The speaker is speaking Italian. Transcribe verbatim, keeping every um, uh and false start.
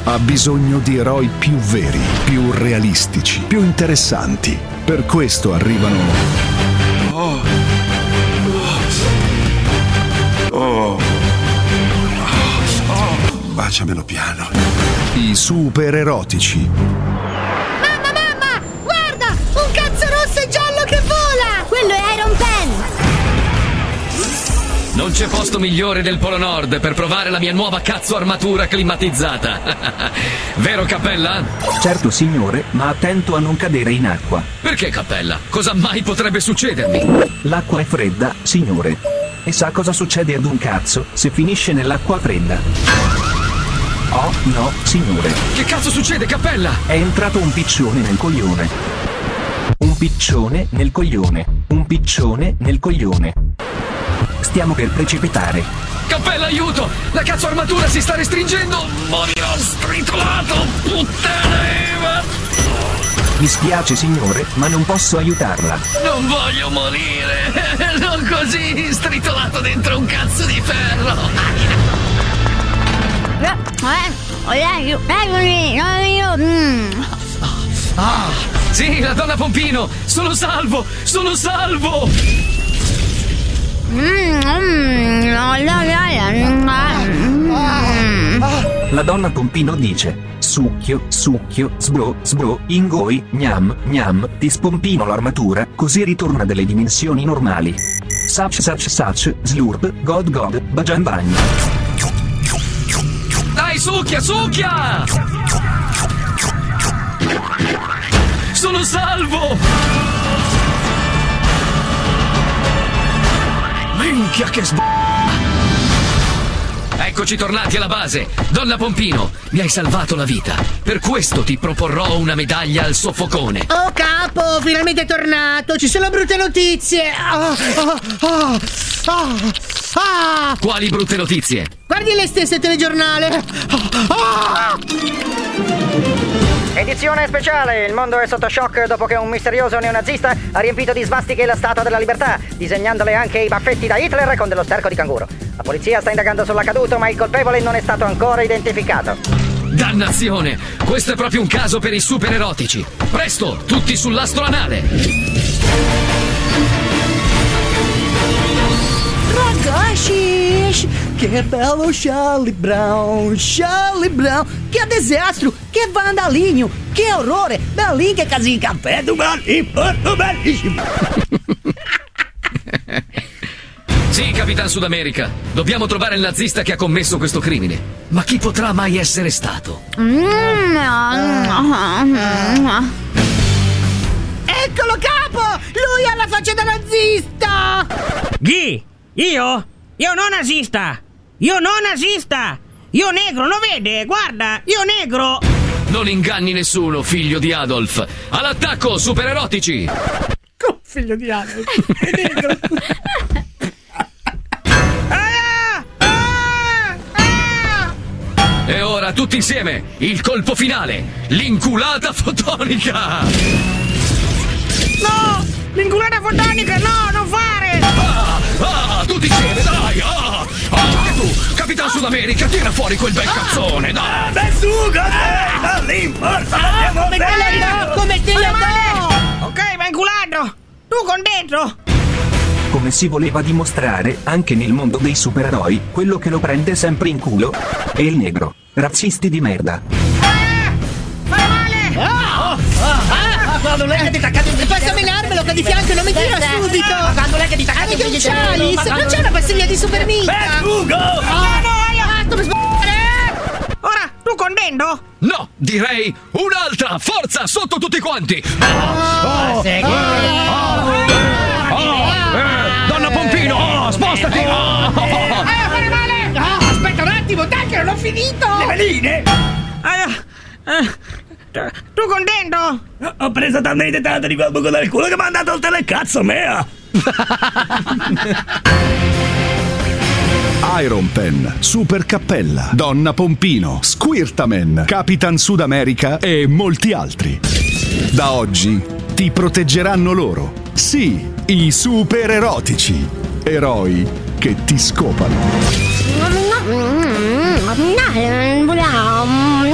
ha bisogno di eroi più veri, più realistici, più interessanti. Per questo arrivano... Oh. Oh. Oh. Baciamelo piano. I super erotici. Mamma, mamma! Guarda! Un cazzo rosso e giallo che vola! Quello è Iron Pen! Non c'è posto migliore del Polo Nord per provare la mia nuova cazzo armatura climatizzata. Vero, Cappella? Certo, signore, ma attento a non cadere in acqua. Perché, Cappella? Cosa mai potrebbe succedermi? L'acqua è fredda, signore. E sa cosa succede ad un cazzo se finisce nell'acqua fredda? Oh, no, signore. Che cazzo succede, Cappella? È entrato un piccione nel coglione. Un piccione nel coglione. Un piccione nel coglione. Stiamo per precipitare. Cappella, aiuto! La cazzo armatura si sta restringendo! Ma mi ha stritolato! Puttana Eva! Mi spiace, signore, ma non posso aiutarla. Non voglio morire! Non così, stritolato dentro un cazzo di ferro! Ah, sì, la donna Pompino! Sono salvo! Sono salvo! La donna Pompino dice: succhio, succhio, sbro, sbro, ingoi, gnam, gnam, ti spompino l'armatura, così ritorna delle dimensioni normali. Such, such, such, slurp, god, god, bajan bagn. Dai, succhia, succhia! Sono salvo! Minchia che sb... Eccoci tornati alla base. Donna Pompino, mi hai salvato la vita. Per questo ti proporrò una medaglia al soffocone. Oh capo, finalmente è tornato. Ci sono brutte notizie. Oh, oh, oh, oh, oh. Quali brutte notizie? Guardi le stesse telegiornale. Oh, oh. Edizione speciale, il mondo è sotto shock dopo che un misterioso neonazista ha riempito di svastiche la Statua della Libertà, disegnandole anche i baffetti da Hitler con dello sterco di canguro. La polizia sta indagando sull'accaduto, ma il colpevole non è stato ancora identificato. Dannazione! Questo è proprio un caso per i super erotici. Presto, tutti sull'astro anale! Ragazzi, che bello Charlie Brown, Charlie Brown, che disastro, che vandalinho, che orrore, Berlim che casinha in caffè do Berlim, do bellissimo. Sì, Capitan Sud America, dobbiamo trovare il nazista che ha commesso questo crimine. Ma chi potrà mai essere stato? Eccolo capo, lui ha la faccia da nazista. Ghi, io? Io non nazista! Io non nazista! Io negro, lo vede? Guarda, io negro! Non inganni nessuno, figlio di Adolf! All'attacco, super erotici! Come figlio di Adolf? È negro! E ora, tutti insieme, il colpo finale! L'inculata fotonica! No! L'inculata fotonica, no, non fare! Ah, ah, tutti insieme, dai! Ah, ah, anche tu, Capitan Sud America, tira fuori quel bel cazzone, dai! Beh, su, con te! All'importa, andiamo Come te lo do, come te lo do! Ok, ma inculato! Tu con dentro! Come si voleva dimostrare, anche nel mondo dei supereroi, quello che lo prende sempre in culo è il negro. Razzisti di merda. Ah! Fai male! Ah! Ah! Quando lei che ti attaccato in passami l'armelo che di fianco non mi tira subito! Quando lei che ti attaccato in Avete un chalice? Non c'è una pastiglia di supermica! Beh, Ugo! Ah, come sbagliare! Ora, tu con dentro? No, direi un'altra! Forza, sotto tutti quanti! Oh, Donna Pompino, oh, spostati! Oh, oh, oh. Eh, fare male! Ah, aspetta un attimo, dai che non ho finito! Le veline! Ah, eh, tu con dentro? Ho preso talmente tanto di quel buco dal culo che mi ha dato il telecazzo mea! Iron Pen, Super Cappella, Donna Pompino, Squirtaman, Capitan Sud America e molti altri. Da oggi ti proteggeranno loro. Sì, i super erotici. Eroi che ti scopano.